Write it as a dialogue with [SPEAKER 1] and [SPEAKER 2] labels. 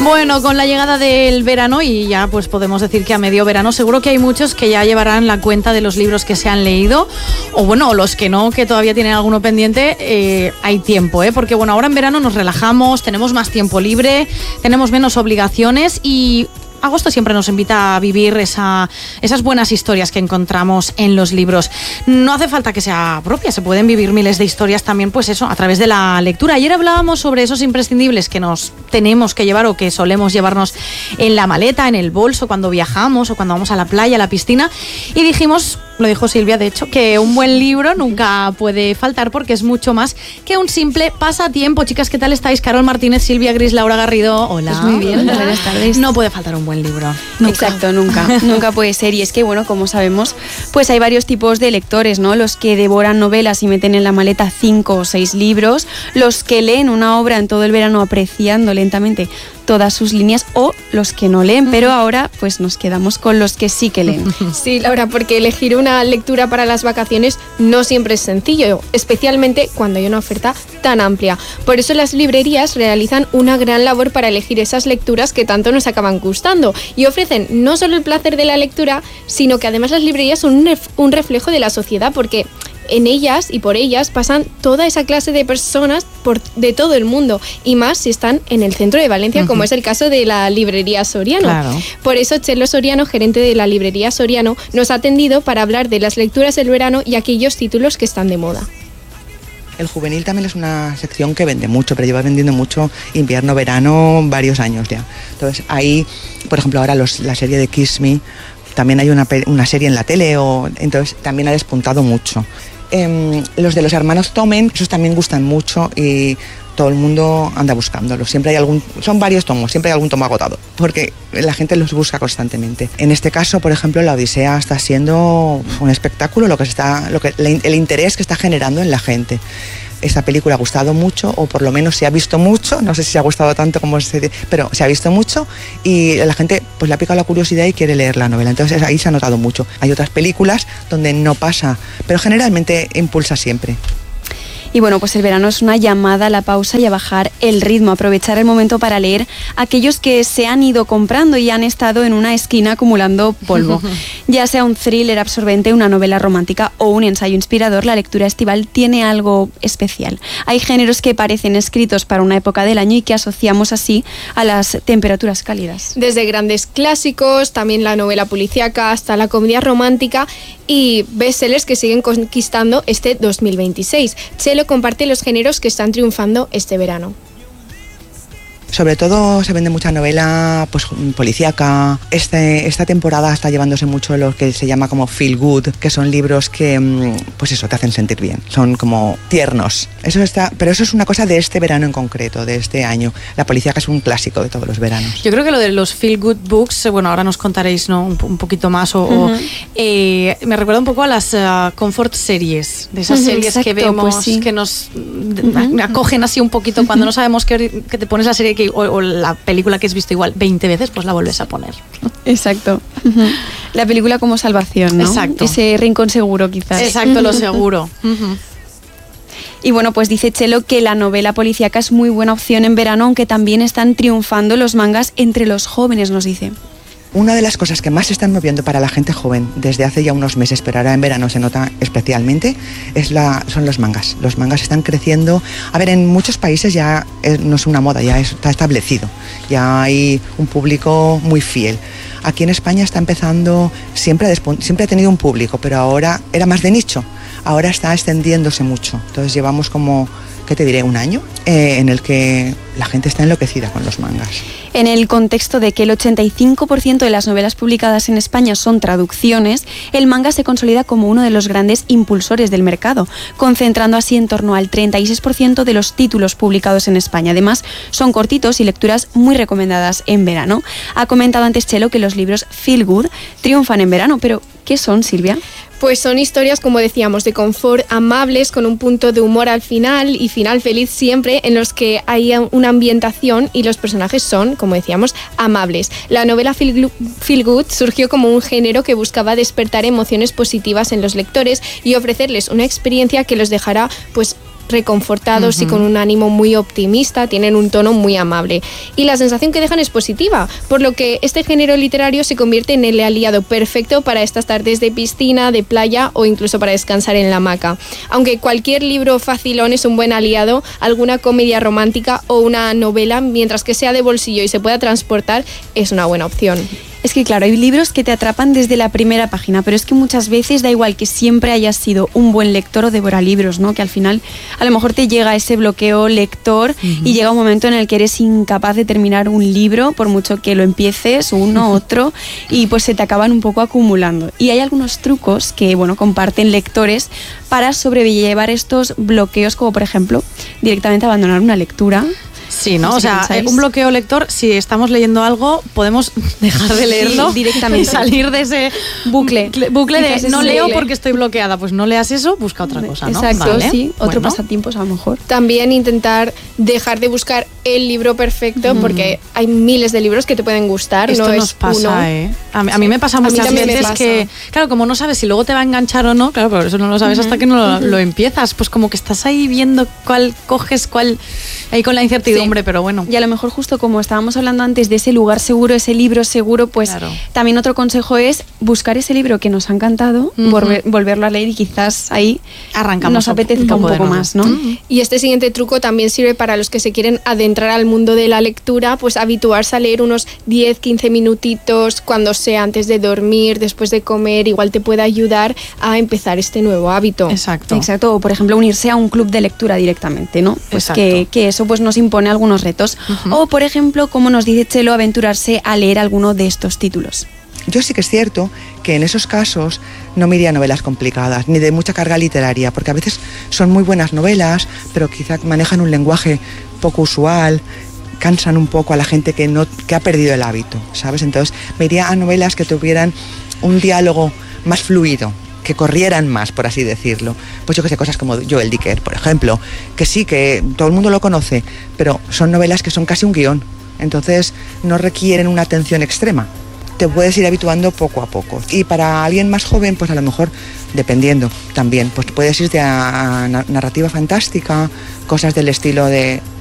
[SPEAKER 1] Bueno, con la llegada del verano, y ya pues podemos decir que a medio verano, seguro que hay muchos que ya llevarán la cuenta de los libros que se han leído, o bueno, los que no, que todavía tienen alguno pendiente. Hay tiempo, porque bueno, ahora en verano nos relajamos, tenemos más tiempo libre, tenemos menos obligaciones y agosto siempre nos invita a vivir esas buenas historias que encontramos en los libros. No hace falta que sea propia, se pueden vivir miles de historias también, pues eso, a través de la lectura. Ayer hablábamos sobre esos imprescindibles que nos tenemos que llevar o que solemos llevarnos en la maleta, en el bolso, cuando viajamos o cuando vamos a la playa, a la piscina, y dijimos, lo dijo Silvia de hecho, que un buen libro nunca puede faltar porque es mucho más que un simple pasatiempo. Chicas, ¿qué tal estáis? Carol Martínez, Silvia Gris, Laura Garrido. Hola.
[SPEAKER 2] Pues muy bien, buenas tardes.
[SPEAKER 1] No puede faltar un buen libro.
[SPEAKER 2] Nunca. Exacto, nunca puede ser. Y es que, bueno, como sabemos, pues hay varios tipos de lectores, ¿no? Los que devoran novelas y meten en la maleta 5 o 6 libros, los que leen una obra en todo el verano apreciando lentamente todas sus líneas, o los que no leen, pero ahora pues nos quedamos con los que sí que leen.
[SPEAKER 3] Sí, Laura, porque elegir una lectura para las vacaciones no siempre es sencillo, especialmente cuando hay una oferta tan amplia. Por eso las librerías realizan una gran labor para elegir esas lecturas que tanto nos acaban gustando y ofrecen no solo el placer de la lectura, sino que además las librerías son un reflejo de la sociedad, porque en ellas y por ellas pasan toda esa clase de personas de todo el mundo, y más si están en el centro de Valencia, como es el caso de la librería Soriano.
[SPEAKER 1] Claro.
[SPEAKER 3] Por eso Chelo Soriano, gerente de la librería Soriano, nos ha atendido para hablar de las lecturas del verano y aquellos títulos que están de moda.
[SPEAKER 4] El juvenil también es una sección que vende mucho, pero lleva vendiendo mucho invierno, verano, varios años ya. Entonces ahí, por ejemplo, ahora la serie de Kiss Me, también hay una serie en la tele, entonces también ha despuntado mucho. Los de los hermanos Tomen, esos también gustan mucho y todo el mundo anda buscándolos. Siempre hay son varios tomos, siempre hay algún tomo agotado, porque la gente los busca constantemente. En este caso, por ejemplo, la Odisea está siendo un espectáculo, el interés que está generando en la gente. Esta película ha gustado mucho, o por lo menos se ha visto mucho, no sé si se ha gustado tanto pero se ha visto mucho, y la gente pues le ha picado la curiosidad y quiere leer la novela. Entonces ahí se ha notado mucho. Hay otras películas donde no pasa, pero generalmente impulsa siempre.
[SPEAKER 2] Y bueno, pues el verano es una llamada a la pausa y a bajar el ritmo, aprovechar el momento para leer aquellos que se han ido comprando y han estado en una esquina acumulando polvo. Ya sea un thriller absorbente, una novela romántica o un ensayo inspirador, la lectura estival tiene algo especial. Hay géneros que parecen escritos para una época del año y que asociamos así a las temperaturas cálidas.
[SPEAKER 3] Desde grandes clásicos, también la novela policíaca, hasta la comedia romántica y bestsellers que siguen conquistando este 2026. Chelo comparte los géneros que están triunfando este verano.
[SPEAKER 4] Sobre todo se vende mucha novela pues policíaca. Esta temporada está llevándose mucho lo que se llama como feel good, que son libros que pues eso, te hacen sentir bien, son como tiernos. Pero eso es una cosa de este verano en concreto, de este año. La policíaca es un clásico de todos los veranos.
[SPEAKER 1] Yo creo que lo de los feel good books, bueno, ahora nos contaréis, ¿no?, un poquito más, me recuerda un poco a las comfort series, de esas series, exacto, que vemos, pues sí, que nos acogen así un poquito cuando no sabemos que te pones la serie o la película que has visto igual 20 veces, pues la vuelves a poner.
[SPEAKER 2] Exacto. La película como salvación, ¿no?
[SPEAKER 1] Exacto.
[SPEAKER 2] Ese rincón seguro, quizás.
[SPEAKER 1] Exacto, lo seguro.
[SPEAKER 2] Y bueno, pues dice Chelo que la novela policíaca es muy buena opción en verano, aunque también están triunfando los mangas entre los jóvenes, nos dice.
[SPEAKER 4] Una de las cosas que más se están moviendo para la gente joven desde hace ya unos meses, pero ahora en verano se nota especialmente, son los mangas. Los mangas están creciendo. A ver, en muchos países ya no es una moda, ya está establecido. Ya hay un público muy fiel. Aquí en España está empezando, siempre ha tenido un público, pero ahora era más de nicho. Ahora está extendiéndose mucho. Entonces llevamos como, ¿qué te diré?, un año en el que la gente está enloquecida con los mangas.
[SPEAKER 2] En el contexto de que el 85% de las novelas publicadas en España son traducciones, el manga se consolida como uno de los grandes impulsores del mercado, concentrando así en torno al 36% de los títulos publicados en España. Además, son cortitos y lecturas muy recomendadas en verano. Ha comentado antes Chelo que los libros feel good triunfan en verano, pero ¿qué son, Silvia?
[SPEAKER 3] Pues son historias, como decíamos, de confort, amables, con un punto de humor al final y final feliz siempre, en los que hay una ambientación y los personajes son, como decíamos, amables. La novela Feel Good surgió como un género que buscaba despertar emociones positivas en los lectores y ofrecerles una experiencia que los dejara pues reconfortados y con un ánimo muy optimista, tienen un tono muy amable. Y la sensación que dejan es positiva, por lo que este género literario se convierte en el aliado perfecto para estas tardes de piscina, de playa o incluso para descansar en la hamaca. Aunque cualquier libro facilón es un buen aliado, alguna comedia romántica o una novela, mientras que sea de bolsillo y se pueda transportar, es una buena opción.
[SPEAKER 2] Es que claro, hay libros que te atrapan desde la primera página, pero es que muchas veces da igual que siempre hayas sido un buen lector o devoralibros, ¿no? Que al final a lo mejor te llega ese bloqueo lector y llega un momento en el que eres incapaz de terminar un libro, por mucho que lo empieces, uno, otro, y pues se te acaban un poco acumulando. Y hay algunos trucos que, bueno, comparten lectores para sobrellevar estos bloqueos, como por ejemplo, directamente abandonar una lectura.
[SPEAKER 1] Sí, ¿no? O sea, un bloqueo lector, si estamos leyendo algo, podemos dejar de leerlo directamente y salir de ese bucle de no leo porque estoy bloqueada. Pues no leas eso, busca otra cosa, ¿no?
[SPEAKER 2] Exacto, ¿vale? Sí, otro pasatiempos a lo mejor.
[SPEAKER 3] También intentar dejar de buscar el libro perfecto, porque hay miles de libros que te pueden gustar.
[SPEAKER 1] Esto
[SPEAKER 3] no
[SPEAKER 1] nos
[SPEAKER 3] es
[SPEAKER 1] pasa,
[SPEAKER 3] uno.
[SPEAKER 1] A mí me pasa muchas veces que, claro, como no sabes si luego te va a enganchar o no, claro, pero eso no lo sabes hasta que no lo empiezas. Pues como que estás ahí viendo cuál coges, cuál, ahí con la incertidumbre. Pero bueno.
[SPEAKER 2] Y a lo mejor justo como estábamos hablando antes de ese lugar seguro, ese libro seguro, pues también otro consejo es buscar ese libro que nos ha encantado, volverlo a leer y quizás ahí nos apetezca un poco más, ¿no?
[SPEAKER 3] Y este siguiente truco también sirve para los que se quieren adentrar al mundo de la lectura, pues habituarse a leer unos 10-15 minutitos cuando sea antes de dormir, después de comer, igual te puede ayudar a empezar este nuevo hábito.
[SPEAKER 1] Exacto.
[SPEAKER 2] O por ejemplo unirse a un club de lectura directamente, ¿no? Pues que eso pues nos impone algunos retos. O, por ejemplo, como nos dice Chelo, aventurarse a leer alguno de estos títulos.
[SPEAKER 4] Yo sí que es cierto que en esos casos no me iría a novelas complicadas, ni de mucha carga literaria, porque a veces son muy buenas novelas, pero quizá manejan un lenguaje poco usual, cansan un poco a la gente que ha perdido el hábito, ¿sabes? Entonces me iría a novelas que tuvieran un diálogo más fluido, que corrieran más, por así decirlo. Pues yo que sé, cosas como Joel Dicker, por ejemplo, que sí, que todo el mundo lo conoce, pero son novelas que son casi un guión, entonces no requieren una atención extrema. Te puedes ir habituando poco a poco. Y para alguien más joven, pues a lo mejor, dependiendo también, pues puedes irte a narrativa fantástica, cosas del estilo de